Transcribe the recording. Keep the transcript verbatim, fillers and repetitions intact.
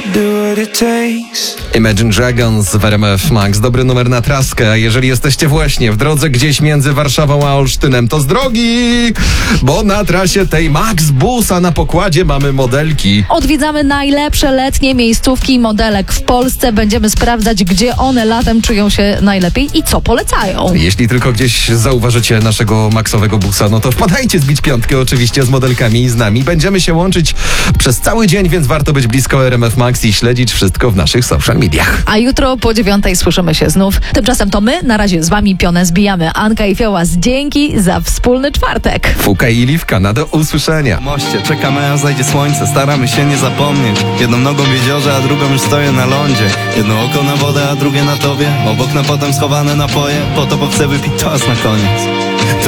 Imagine Dragons w R M F Max. Dobry numer na traskę. A jeżeli jesteście właśnie w drodze gdzieś między Warszawą a Olsztynem, to z drogi, bo na trasie tej Max Bus, a na pokładzie mamy modelki. Odwiedzamy najlepsze letnie miejscówki modelek w Polsce. Będziemy sprawdzać, gdzie one latem czują się najlepiej i co polecają. Jeśli tylko gdzieś zauważycie naszego maksowego busa, no to wpadajcie zbić piątkę oczywiście z modelkami i z nami. Będziemy się łączyć przez cały dzień, więc warto być blisko R M F Max i śledzić wszystko w naszych social mediach. A jutro po dziewiątej słyszymy się znów. Tymczasem to my na razie z wami pionę zbijamy. Anka i Fiołas, dzięki za wspólny czwartek. Fuka i Liwka, na do usłyszenia. W moście czekamy aż zajdzie słońce, staramy się nie zapomnieć. Jedną nogą w jeziorze, a drugą już stoję na lądzie. Jedno oko na wodę, a drugie na tobie. Obok na potem schowane napoje, po to bo chcę wypić toast na koniec.